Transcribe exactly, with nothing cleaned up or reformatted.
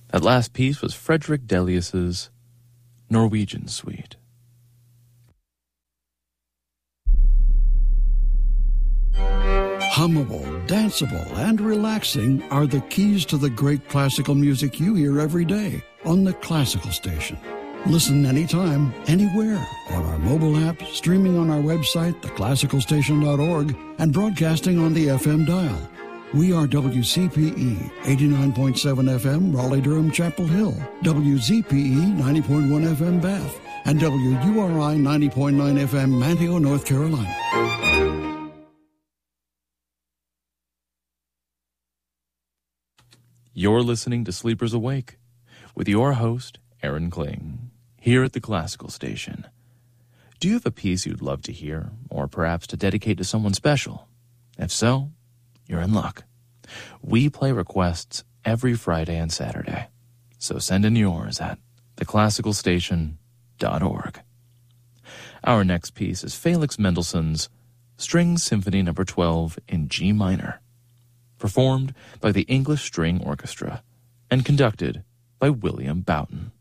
That last piece was Frederick Delius's Norwegian Suite. Hummable, danceable, and relaxing are the keys to the great classical music you hear every day on the Classical Station. Listen anytime, anywhere, on our mobile app, streaming on our website, the classical station dot org, and broadcasting on the F M dial. We are W C P E, eighty-nine point seven F M, Raleigh-Durham, Chapel Hill, W Z P E, ninety point one F M, Bath, and W U R I, ninety point nine F M, Manteo, North Carolina. You're listening to Sleepers Awake with your host, Aaron Kling, here at the Classical Station. Do you have a piece you'd love to hear, or perhaps to dedicate to someone special? If so, you're in luck. We play requests every Friday and Saturday, so send in yours at the classical station dot org. Our next piece is Felix Mendelssohn's String Symphony Number twelve in G minor, performed by the English String Orchestra and conducted by William Boughton.